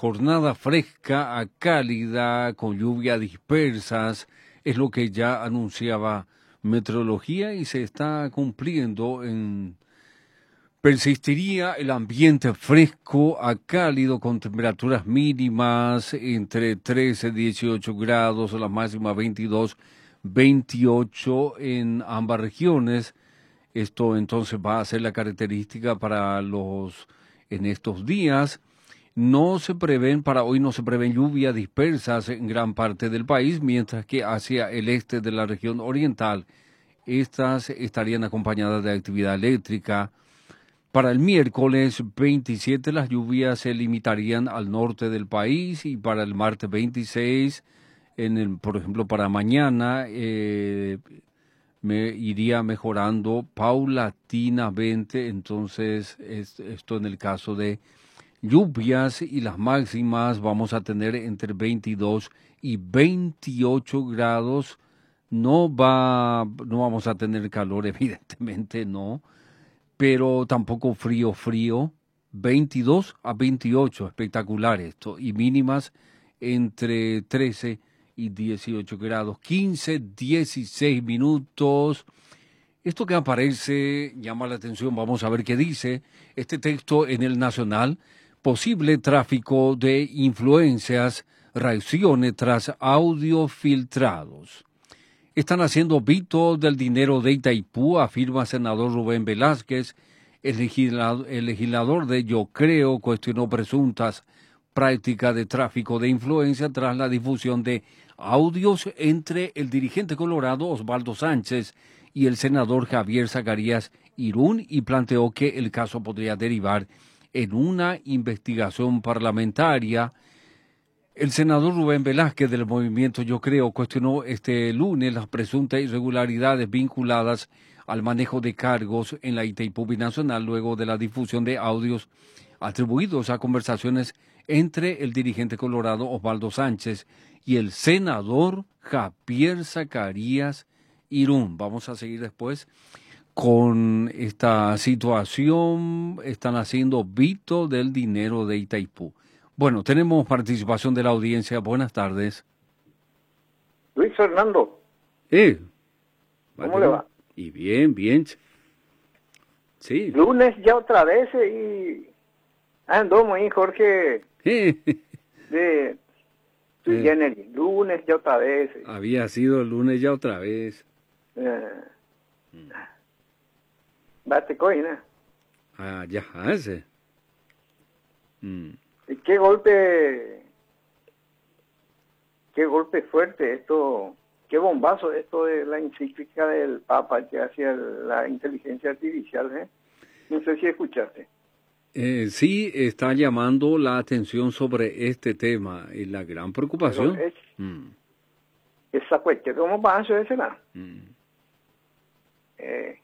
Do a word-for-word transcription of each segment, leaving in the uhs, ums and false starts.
jornada fresca a cálida con lluvias dispersas, es lo que ya anunciaba meteorología y se está cumpliendo. En Persistiría el ambiente fresco a cálido con temperaturas mínimas entre trece y dieciocho grados, la máxima veintidós, veintiocho en ambas regiones. Esto entonces va a ser la característica para los en estos días. No se prevén, para hoy no se prevén lluvias dispersas en gran parte del país, mientras que hacia el este de la región oriental, estas estarían acompañadas de actividad eléctrica. Para el miércoles veintisiete las lluvias se limitarían al norte del país y para el martes veintiséis, en el, por ejemplo, para mañana, eh, me iría mejorando paulatinamente. Entonces, es, esto en el caso de lluvias, y las máximas vamos a tener entre veintidós y veintiocho grados. No va, no vamos a tener calor, evidentemente no, pero tampoco frío, frío. veintidós a veintiocho, espectacular esto, y mínimas entre trece y dieciocho grados, quince, dieciséis minutos. Esto que aparece llama la atención, vamos a ver qué dice este texto en el Nacional. Posible tráfico de influencias, reacciones tras audios filtrados. Están haciendo vito del dinero de Itaipú, afirma senador Rubén Velázquez. El legislador, el legislador de Yo Creo cuestionó presuntas prácticas de tráfico de influencia tras la difusión de audios entre el dirigente colorado Osvaldo Sánchez y el senador Javier Zacarías Irún, y planteó que el caso podría derivar en una investigación parlamentaria. El senador Rubén Velázquez del movimiento Yo Creo cuestionó este lunes las presuntas irregularidades vinculadas al manejo de cargos en la Itaipú Binacional luego de la difusión de audios atribuidos a conversaciones entre el dirigente colorado Osvaldo Sánchez y el senador Javier Zacarías Irún. Vamos a seguir después con esta situación. Están haciendo vito del dinero de Itaipú. Bueno, tenemos participación de la audiencia. Buenas tardes. Luis Fernando. Eh, ¿Cómo le va? Y bien, bien. Sí. Lunes ya otra vez y andamos ahí, Jorge, Eh. de Sui Generis. Lunes ya otra vez. Había sido el lunes ya otra vez. Eh. Bate coina. Ah, ya hace. Mm. Y qué golpe, qué golpe fuerte esto, qué bombazo esto de la encíclica del Papa que hacía la inteligencia artificial, ¿eh? No sé si escuchaste. Eh, sí, está llamando la atención sobre este tema y la gran preocupación. Es, mm. Esa cuestión, ¿cómo pasa eso? Mm. Eh,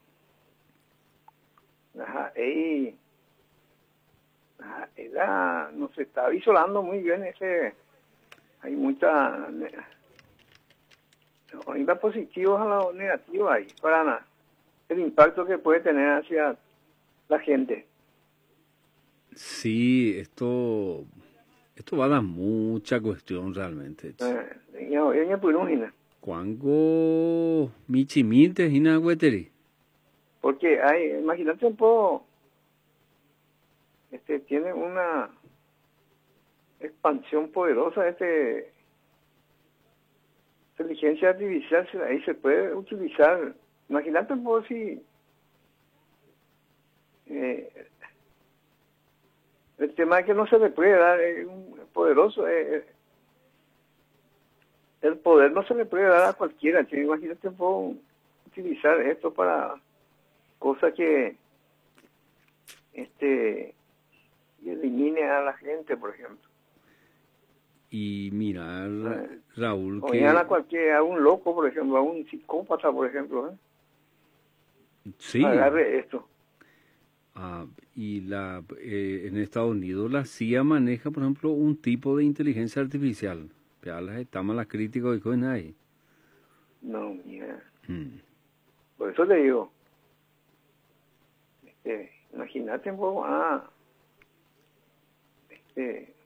ajá, y, ajá, ella nos está visualizando muy bien ese, hay mucha, hay más positivos a los negativos ahí, para nada, el impacto que puede tener hacia la gente. Sí, esto, esto va a dar mucha cuestión realmente. Eh, Cuango michiminte hina hueteri. Porque hay, imagínate un poco, este, tiene una expansión poderosa, este, inteligencia artificial, ahí se puede utilizar. Imagínate un poco si eh, el tema es que no se le puede dar, es un poderoso, eh, el poder no se le puede dar a cualquiera. ¿Sí? Imagínate un poco utilizar esto para cosas que este elimine a la gente, por ejemplo. Y mira, Eh, Raúl, o que... a cualquier, a un loco, por ejemplo, a un psicópata, por ejemplo, ¿eh? Sí. Agarre esto. Ah, y la eh, en Estados Unidos la C I A maneja, por ejemplo, un tipo de inteligencia artificial. Ya las estamos las críticas de con ahí. No, mira. Hmm. Por eso le digo, este, imagínate un poco, ah, este,